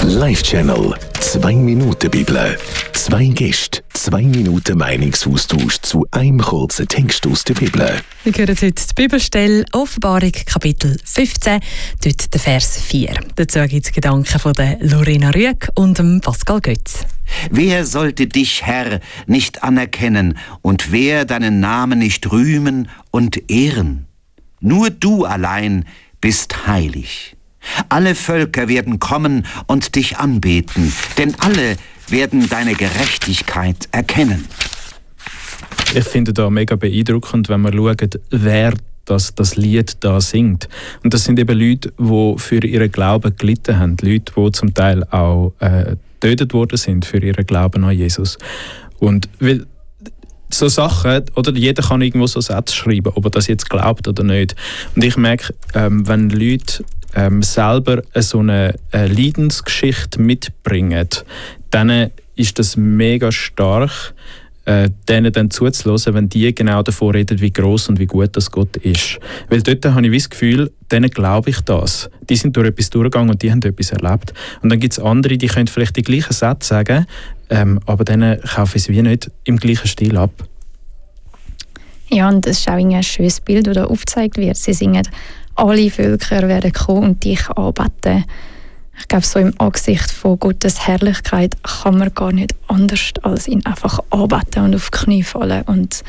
Live-Channel 2 Minuten Bibel. 2 Gäste, 2 Minuten Meinungsaustausch zu einem kurzen Text aus der Bibel. Wir hören heute die Bibelstelle Offenbarung Kapitel 15, dort der Vers 4. Dazu gibt es Gedanken von der Lorena Rüegg und dem Pascal Götz. Wer sollte dich, Herr, nicht anerkennen und wer deinen Namen nicht rühmen und ehren? Nur du allein bist heilig. Alle Völker werden kommen und dich anbeten, denn alle werden deine Gerechtigkeit erkennen. Ich finde da mega beeindruckend, wenn man schaut, wer das Lied da singt. Und das sind eben Leute, die für ihren Glauben gelitten haben. Leute, die zum Teil auch getötet worden sind für ihren Glauben an Jesus. Und weil so Sachen, oder jeder kann irgendwo so Sätze schreiben, ob er das jetzt glaubt oder nicht. Und ich merke, wenn Leute selber so eine Leidensgeschichte mitbringen, dann ist das mega stark, denen dann zuzuhören, wenn die genau davon reden, wie gross und wie gut das Gott ist. Weil dort habe ich das Gefühl, denen glaube ich das. Die sind durch etwas durchgegangen und die haben etwas erlebt. Und dann gibt es andere, die können vielleicht die gleichen Sätze sagen, aber denen kaufe ich es wie nicht im gleichen Stil ab. Ja, und das ist auch ein schönes Bild, das da aufgezeigt wird. Sie singen, alle Völker werden kommen und dich anbeten. Ich glaube, so im Angesicht von Gottes Herrlichkeit kann man gar nicht anders als ihn einfach anbeten und auf die Knie fallen und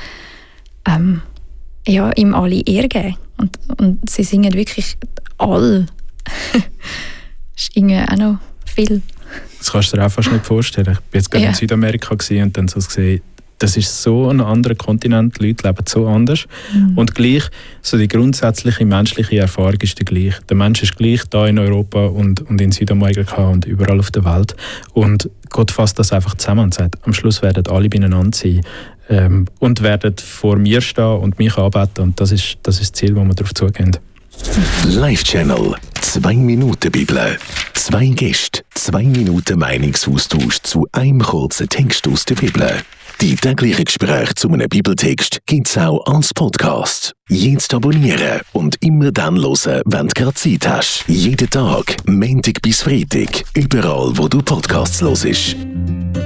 ihm alle Ehre geben. Und sie singen wirklich all. Das ist irgendwie auch noch viel. Das kannst du dir auch fast nicht vorstellen. Ich war jetzt gerade in Südamerika und dann so gesehen, das ist so ein anderer Kontinent, die Leute leben so anders. Und gleich, so die grundsätzliche menschliche Erfahrung ist die gleiche. Der Mensch ist gleich da in Europa und in Südamerika und überall auf der Welt. Und Gott fasst das einfach zusammen und sagt, am Schluss werden alle beieinander sein und werden vor mir stehen und mich anbeten. Und das ist das Ziel, wo wir darauf zugehen. Live-Channel 2 Minuten Bibel. 2 Gäste, 2 Minuten Meinungsaustausch zu einem kurzen Text aus der Bibel. Die täglichen Gespräche zu einem Bibeltext gibt es auch als Podcast. Jetzt abonnieren und immer dann hören, wenn du gerade Zeit hast. Jeden Tag, Montag bis Freitag, überall wo du Podcasts hörst.